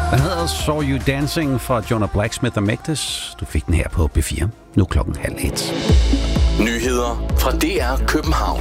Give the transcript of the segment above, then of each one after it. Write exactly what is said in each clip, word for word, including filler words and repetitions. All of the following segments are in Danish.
Den hedder Saw You Dancing fra Jonah Blacksmith og Magdes. Du fik den her på B fire. Nu klokken halv et. Nyheder fra D R København.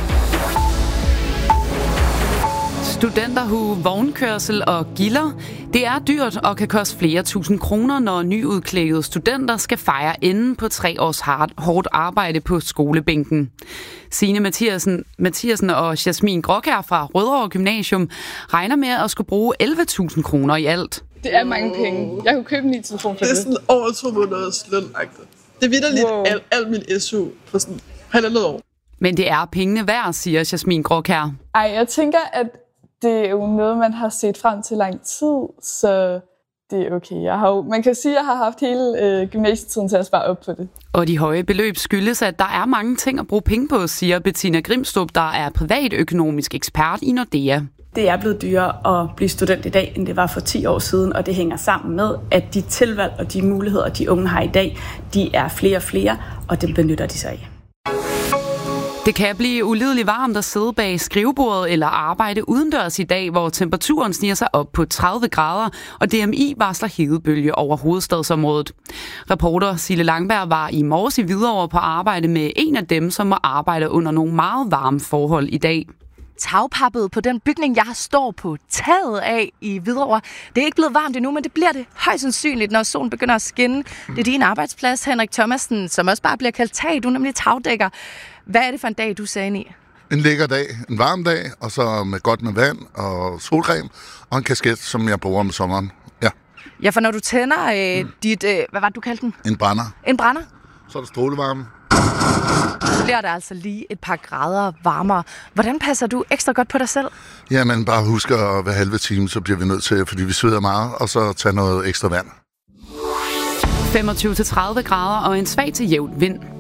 Studenterhue, vognkørsel og gilder. Det er dyrt og kan koste flere tusind kroner, når nyudklædede studenter skal fejre enden på tre års hårdt arbejde på skolebænken. Signe Mathiasen, Mathiasen og Jasmin Gråkær fra Rødovre Gymnasium regner med at skulle bruge elleve tusind kroner i alt. Det er mange penge. Jeg kunne købe en ny telefon for det. Det er sådan over to måneders løn-agtigt. Det er vitterligt wow. al, al min S U på sådan halvandet år. Men det er pengene værd, siger Jasmin Gråkær. Ej, jeg tænker, at det er jo noget, man har set frem til lang tid, så det er okay. Jeg har jo, man kan sige, at jeg har haft hele øh, gymnasietiden til at spare op på det. Og de høje beløb skyldes, at der er mange ting at bruge penge på, siger Bettina Grimstrup, der er privatøkonomisk ekspert i Nordea. Det er blevet dyrere at blive student i dag, end det var for ti år siden, og det hænger sammen med, at de tilvalg og de muligheder, de unge har i dag, de er flere og flere, og det benytter de sig af. Det kan blive ulideligt varmt at sidde bag skrivebordet eller arbejde udendørs i dag, hvor temperaturen sniger sig op på tredive grader, og D M I varsler hedebølge over hovedstadsområdet. Reporter Sille Langberg var i morges i Hvidovre på arbejde med en af dem, som må arbejde under nogle meget varme forhold i dag. Tagpappet på den bygning, jeg står på taget af i Hvidovre. Det er ikke blevet varmt endnu, men det bliver det højst sandsynligt, når solen begynder at skinne. Det er din arbejdsplads, Henrik Thomasen, som også bare bliver kaldt tag. Du er nemlig tagdækker. Hvad er det for en dag, du sagde i? En lækker dag, en varm dag, og så med godt med vand og solcreme, og en kasket, som jeg bruger om sommeren. Ja, ja for når du tænder øh, mm. dit, øh, hvad var det, du kaldte den? En brænder. En brænder? Så er der strålevarme. Så bliver det altså lige et par grader varmere. Hvordan passer du ekstra godt på dig selv? Jamen, bare husk at hver halve time, så bliver vi nødt til, fordi vi sveder meget, og så tage noget ekstra vand. femogtyve til tredive grader og en svag til jævn vind.